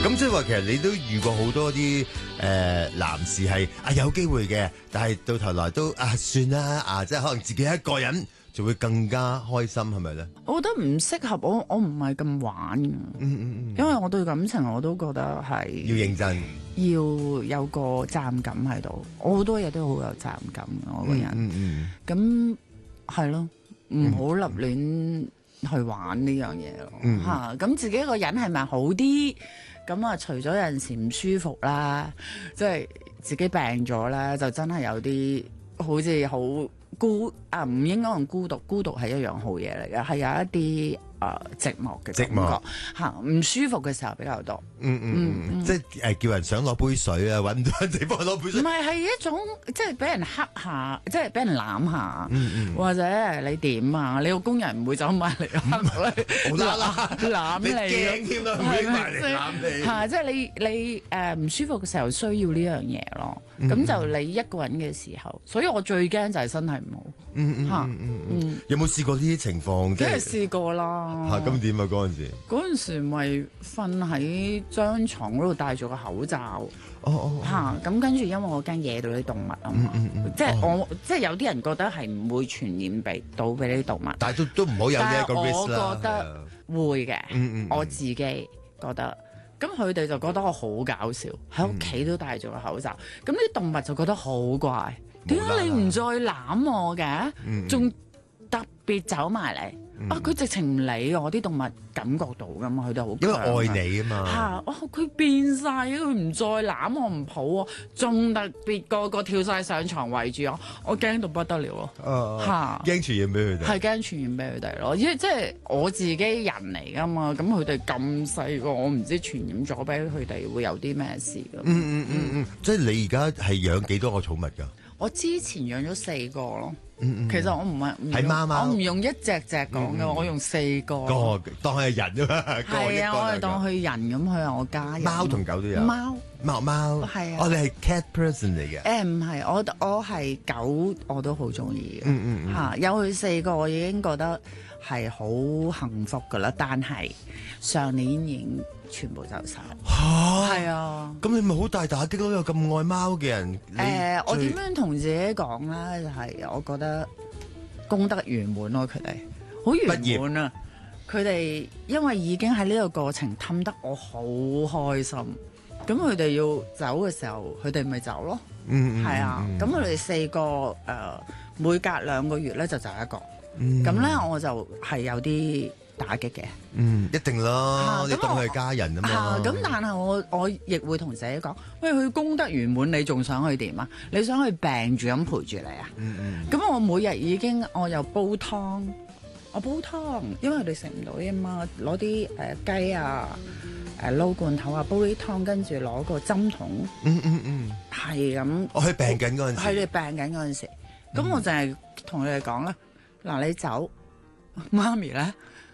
咁即係話其實你都遇過好多啲男士係有機會嘅，但係到頭來都算啦即係可能自己一個人就會更加開心，係咪咧？ 我覺得唔適合我唔係咁玩嘅，因為我對感情我都覺得係要認真， 要有個責任感喺度。我好多嘢都好有責任感嘅，我個人。咁係咯，唔好立亂去玩呢樣嘢咯嚇。咁自己一個人係咪好啲？咁除咗有陣時唔舒服啦，即係自己病咗啦，就真係有啲好似好唔應該用孤獨，孤獨係一樣好嘢嚟嘅，係有一啲寂寞嘅感覺嚇，唔舒服嘅時候比較多。 即係叫人想攞杯水揾唔到地方攞杯水。 唔係一種即係俾人黑下，即係俾人攬下，或者你點啊？你個工人唔會走埋嚟好啦攬你， 你驚添啦，唔會埋嚟攬你。 即係你唔舒服嘅時候需要呢樣嘢咯。咁就你一個人嘅時候，所以我最驚就係身體唔好。 有冇試過呢啲情況？ 梗係試過啦。 咁點啊？嗰陣時？ 嗰陣時咪瞓喺張床嗰度戴住個口罩。咁跟住因為我驚惹到啲動物啊嘛。即係有啲人覺得係唔會傳染到俾啲動物。 但係都唔好有呢一個 risk 啦。 我覺得會嘅。我自己覺得。咁佢哋就覺得我好搞笑，喺屋企都戴住個口罩。咁啲動物就覺得好怪，點解你唔再攬我嘅？仲特別走埋嚟。佢直情唔理我，啲動物感覺到噶嘛，佢哋好因為愛你啊嘛。 佢變晒，佢唔再攬我唔抱我，仲特別個個跳晒上床圍住我驚到不得了咯。 驚傳染俾佢哋， 係驚傳染俾佢哋咯。因為即係我自己人嚟噶嘛，咁佢哋咁細個，我唔知傳染咗俾佢哋會有啲咩事噶。 即係你而家係養幾多個寵物㗎？ 我之前養咗4個咯。其實我唔係貓貓， 我唔用一隻講嘅，我用4個。 當係人啊嘛。 係啊，我係當佢人咁，佢係我家人。 貓同狗都有。貓係啊。 你係 cat person 嚟嘅？ 唔係，我係狗，我都好中意嘅。有佢4個，我已經覺得係好幸福噶啦。但係上年已經全部走晒。係啊。咁你咪好大打擊咯？有咁愛貓嘅人。 我點樣同自己講咧？就係我覺得功德圓滿咯，佢哋好圓滿啊！佢哋因為已經喺呢個過程氹得我好開心，咁佢哋要走嘅時候，佢哋咪走咯。係啊。咁佢哋4個每隔2個月咧就走一個，咁咧我就係有啲打擊嘅。 一定啦，你當佢係家人啊嘛。 咁但係我亦會同自己講，喂，佢功德圓滿，你仲想去點啊？你想去病住咁陪住你啊？咁我每日已經我又煲湯，因為佢哋食唔到啊嘛，攞啲雞啊撈罐頭啊，煲啲湯，跟住攞個針筒，係咁。 我喺病緊嗰陣時， 係你病緊嗰陣時，咁我就係同佢哋講啦，嗱，你走，媽咪咧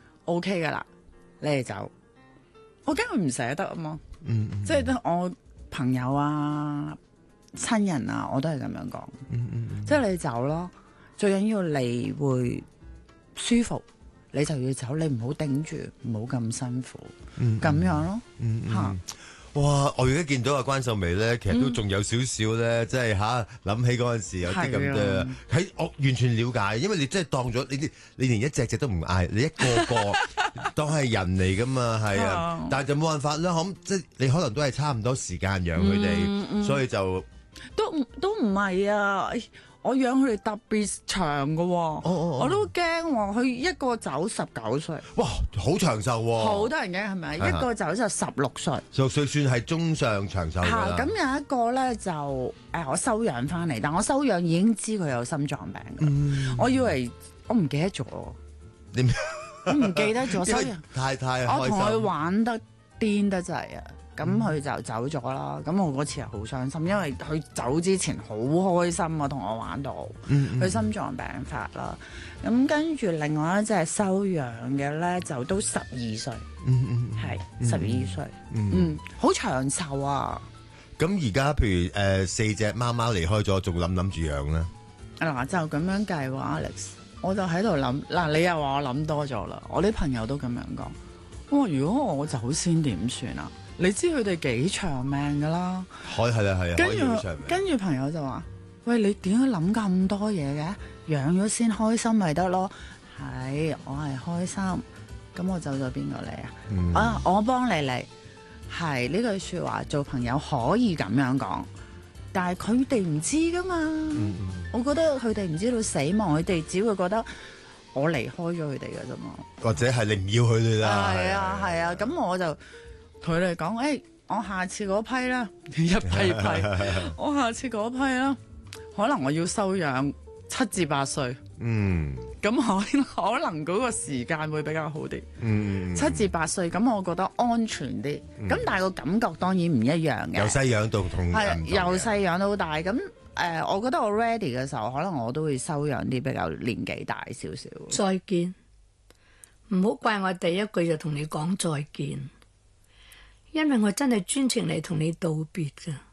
OK 噶啦。你哋走，我驚佢唔捨得啊嘛。即係得我朋友啊、親人啊，我都係咁樣講。即係你走咯，最緊要你會舒服，你就要走，你唔好頂住，唔好咁辛苦，咁樣咯。 哇！我而家見到阿關秀眉咧，其實都仲有少少咧，即係諗起嗰陣時有啲咁嘅，喺我完全了解，因為你真係當咗你連一隻都唔嗌，你一個當係人嚟噶嘛，係啊，但係就冇辦法啦，即係你可能都係差唔多時間養佢哋，所以就都唔係啊。我養佢哋特別長噶，我都驚喎。佢一個走19歲， 哇，好長壽喎！ 好多人驚係咪？一個走就16歲 ，16歲算係中上長壽㗎啦。 咁有一個咧就我收養翻嚟，但我收養已經知佢有心臟病。我以為我唔記得咗，我唔記得咗收養。 太開心， 我同佢玩得癲得滯啊！咁佢就走咗啦，咁我嗰次係好傷心，因為佢走之前好開心啊，同我玩到，佢心臟病發啦。咁跟住另外一隻收養嘅咧，就都12歲，係12歲，好長壽啊！ 咁而家譬如4隻貓貓離開咗，仲諗住養咧？ 嗱，就咁樣計喎 Alex，我就喺度諗，嗱，你又話我諗多咗啦，我啲朋友都咁樣講。如果我走先點算啊？ 你知佢哋幾長命噶啦。 係啊，可以好長命。 跟住朋友就話：喂，你點解諗咁多嘢嘅？養咗先開心咪得咯。係，我係開心。咁我走咗邊個嚟啊？我幫你嚟。係呢句説話，做朋友可以咁樣講，但係佢哋唔知噶嘛。我覺得佢哋唔知道死亡，佢哋只會覺得我離開咗佢哋嘅啫嘛。 或者係你唔要佢哋啦。 係啊，咁我就同佢哋講：我下次嗰批啦，一批，我下次嗰批啦，可能我要收養7至8歲。咁可能嗰個時間會比較好啲。7至8歲，咁我覺得安全啲。咁但係個感覺當然唔一樣嘅。 由細養到同由細養到大。咁我覺得我 ready 嘅時候，可能我都會收養啲比較年紀大少少。 再見，唔好怪我第一句就同你講再見，因為我真係專程嚟同你道別㗎。